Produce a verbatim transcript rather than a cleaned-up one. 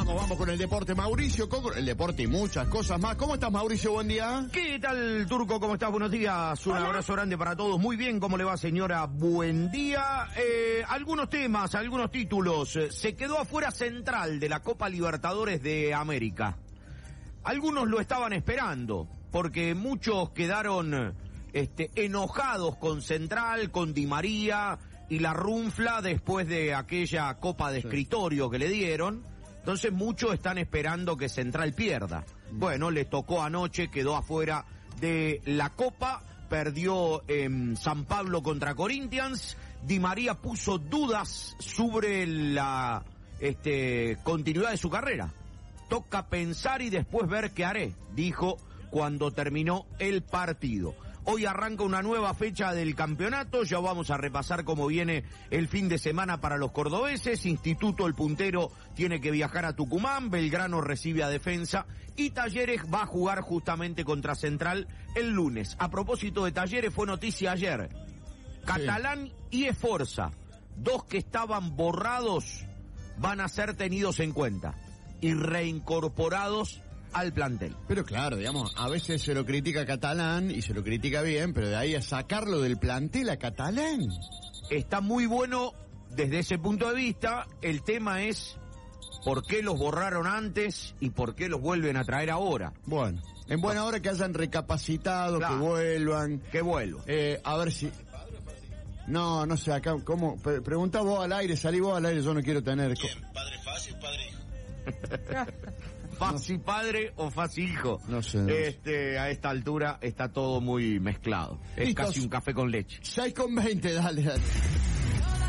Vamos, vamos con el deporte, Mauricio, con el deporte y muchas cosas más. ¿Cómo estás, Mauricio? Buen día. ¿Qué tal, Turco? ¿Cómo estás? Buenos días. Un Hola. abrazo grande para todos. Muy bien, ¿cómo le va, señora? Buen día. Eh, algunos temas, algunos títulos. Se quedó afuera Central de la Copa Libertadores de América. Algunos lo estaban esperando, porque muchos quedaron este, enojados con Central, con Di María y la runfla después de aquella copa de escritorio que le dieron. Entonces muchos están esperando que Central pierda. Bueno, le tocó anoche, quedó afuera de la copa, perdió en San Pablo contra Corinthians. Di María puso dudas sobre la este, continuidad de su carrera. Toca pensar y después ver qué haré, dijo cuando terminó el partido. Hoy arranca una nueva fecha del campeonato, ya vamos a repasar cómo viene el fin de semana para los cordobeses. Instituto, el puntero, tiene que viajar a Tucumán, Belgrano recibe a Defensa y Talleres va a jugar justamente contra Central el lunes. A propósito de Talleres, fue noticia ayer, Catalán y Esforza, dos que estaban borrados, van a ser tenidos en cuenta y reincorporados al plantel. Pero claro, digamos, a veces se lo critica a Catalán y se lo critica bien, pero de ahí a sacarlo del plantel a Catalán. Está muy bueno desde ese punto de vista. El tema es por qué los borraron antes y por qué los vuelven a traer ahora. Bueno, en buena hora que hayan recapacitado, claro, que vuelvan. Que vuelvan. Eh, a ver si... No, no sé, acá, ¿cómo? Pre pregunta vos al aire, salí vos al aire, yo no quiero tener... ¿Quién? ¿Padre fácil, padre hijo? Fácil padre o fácil hijo. No sé. No sé. Este, a esta altura está todo muy mezclado. Es Listos. Casi un café con leche. seis con veinte, dale, dale.